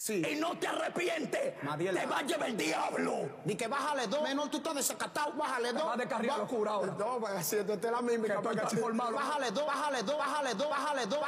Sí. Y no te arrepientes. Madiel, te va a llevar el diablo. Di que bájale 2. Menor, tú estás desacatado. Bájale 2. Va de carrera locura ahora. No, pues así, esta es la mímica. Que estoy transformado. Bájale 2, bájale 2, bájale 2, bájale 2.